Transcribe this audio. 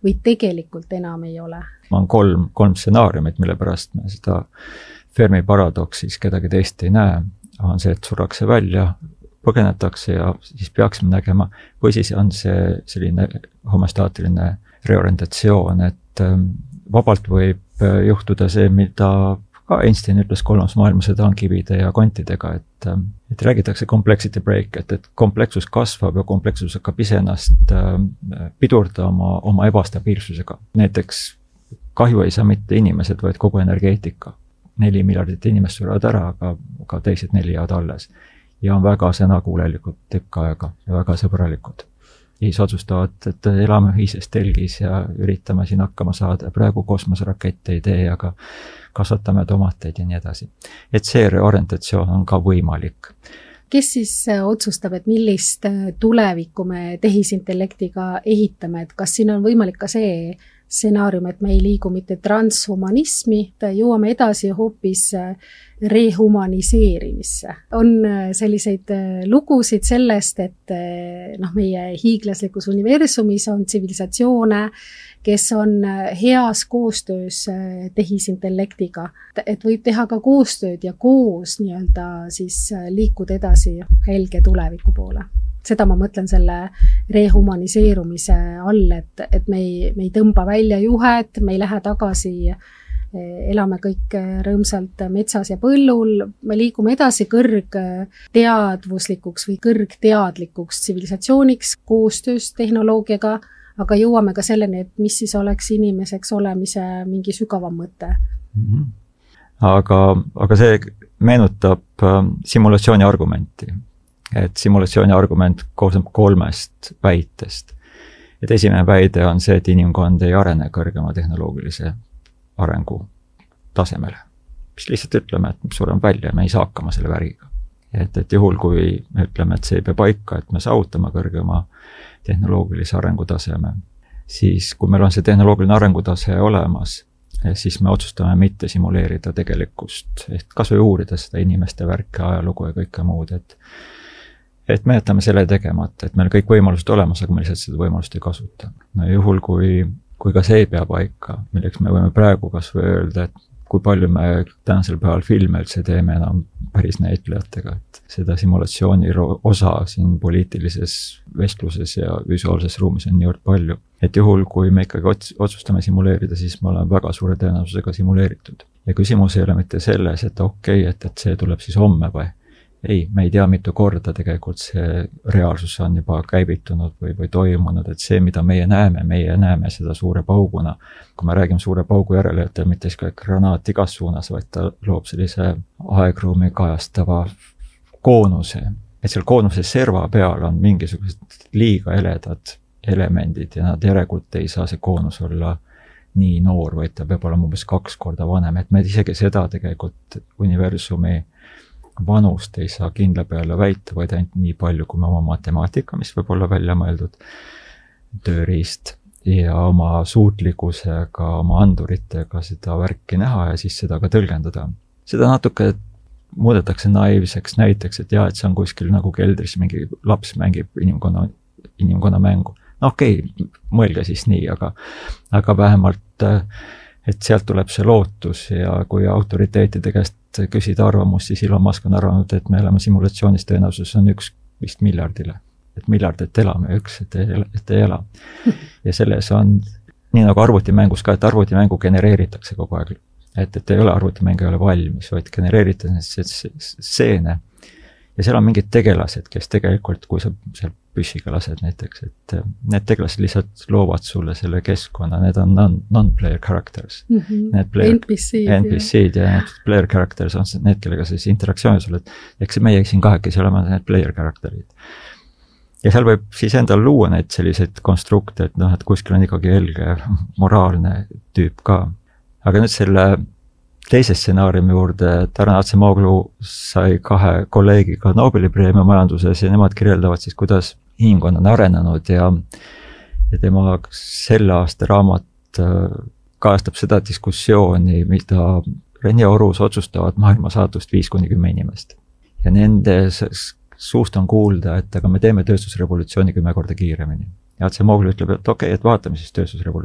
või tegelikult enam ei ole? On kolm stsenaariumit, mille pärast me seda Fermi paradoksis kedagi teist ei näe. On see, et surrakse välja, põgenetakse ja siis peaksime nägema, või siis on see selline homostaatiline reorientatsioon, et vabalt võib juhtuda see, mida ka Einstein ütles kolmas maailmasõda on kivide ja kvantidega, et räägitakse complexity break, et komplekssus kasvab ja komplekssus hakkab iseennast pidurdama oma ebastabiilsusega. Näiteks kahju ei saa mitte inimesed, vaid kogu energeetika. 4 miljardit inimest surevad ära, aga teised 4 jäävad alles. Ja on väga sõnakuulelikud tükk aega ja väga sõbralikud. Siis otsustavad, et elame ühises telgis ja üritame siin hakkama saada. Praegu kosmoserakette ei tee, aga kasvatame tomateid ja nii edasi. Et see reorientatsioon on ka võimalik. Kes siis otsustab, et millist tulevikku me tehisintellektiga ehitame? Et kas siin on võimalik ka see stsenaarium, et me ei liigu mitte transhumanismi, jõuame edasi hoopis rehumaniseerimisse. On selliseid lugusid sellest, et meie hiiglaslikus universumis on tsivilisatsioone, kes on heas koostöös tehisintellektiga. Et võib teha ka koostööd ja koos siis liikuda edasi helge tuleviku poole. Seda ma mõtlen selle rehumaniseerumise all, et me ei tõmba välja juhet, me ei lähe tagasi, elame kõik rõõmsalt metsas ja põllul, me liigume edasi kõrgteadvuslikuks või kõrgteadlikuks tsivilisatsiooniks koostöös tehnoloogiaga, aga jõuame ka selleni, et mis siis oleks inimeseks olemise mingi sügavam mõte. Aga see meenutab simulatsiooni argumenti. Et simulatsiooni argument koosneb 3 väitest. Et esimene väide on see, et inimkond ei arene kõrgema tehnoloogilise arengu tasemele. Mis lihtsalt ütleme, et sureme välja ja me ei saa hakkama selle väriga. Et juhul, kui me ütleme, et see ei pea paika, et me saavutame kõrgema tehnoloogilise arengutaseme, siis kui meil on see tehnoloogiline arengutase olemas, siis me otsustame mitte simuleerida tegelikkust, et kas või uurida seda inimeste värke, ajalugu ja kõike muud, et me jätame selle tegemata, et meil kõik võimalused olemas, aga me lihtsalt seda võimalust ei kasuta. No juhul, kui ka see ei pea paika, milleks me võime praegu kas või öelda, et kui palju me tänasel päeval filme üldse teeme enam päris näitlejatega, et seda simulatsiooni osa siin poliitilises vestluses ja visuaalses ruumis on niivõrd palju. Et juhul, kui me ikkagi otsustame simuleerida, siis me oleme väga suure tõenäosusega simuleeritud. Ja küsimus ei ole mitte selles, et okei, et see tuleb siis homme või. Ei, me ei tea mitu korda tegelikult see reaalsus on juba käivitunud või toimunud, et see, mida meie näeme seda suure pauguna. Kui me räägime suure paugu järele, et mitte granaat igas suunas, vaid ta loob sellise aegruumi kajastava koonuse. Et seal koonuse serva peal on mingisugused liiga eledad elemendid ja nad järelikult ei saa see koonus olla nii noor, vaid ta peab olema umbes 2 korda vanem. Et me isegi seda tegelikult universumi vanust ei saa kindla peale väita, vaid ainult nii palju, kui me oma matemaatika, mis võib olla välja mõeldud tööriist ja oma suutlikkusega, oma anduritega seda värki näha ja siis seda ka tõlgendada. Seda natuke muudetakse naiivseks näiteks, et jah, et see on kuskil nagu keldris mingi laps mängib inimkonna mängu. No okei, mõelge siis nii, aga vähemalt et sealt tuleb see lootus ja kui autoriteetide käest küsida arvamust, siis Elon Musk on arvanud, et me elame simulatsioonis tõenäosus on 1 vist miljardile. Et miljardit elame, 1, et ei ela. Ja selles on, nii nagu arvutimängus ka, et arvutimängu genereeritakse kogu aeg. Et ei ole arvutimäng ei ole valmis, vaid genereeritakse stseene. Ja seal on mingid tegelased, kes tegelikult, kui sa seal püssiga lased näiteks, et need tegelased lihtsalt loovad sulle selle keskkonna, need on non-player characters. NPC-d ja need player characters on need, kellega siis interaktsiooni sulle, eks meie siin kahekesi oleme need player characterid. Ja seal võib siis endal luua neid selliseid konstrukte, et kuskil on ikkagi helge moraalne tüüp ka. Aga nüüd selle teise stsenaariumi juurde, et Aron Acemoglu sai 2 kolleegiga Nobeli preemia majanduses ja nemad kirjeldavad siis, kuidas inimkond on arenenud ja tema selle aasta raamat kajastab seda diskussiooni, mida Rene Orus otsustavad maailma saatust 5-10 inimest. Ja nende suust on kuulda, et aga me teeme tööstusrevolutsiooni 10 korda kiiremini. Ja Acemoglu ütleb, et okei, et vaatame siis tööstusrevolutsiooni.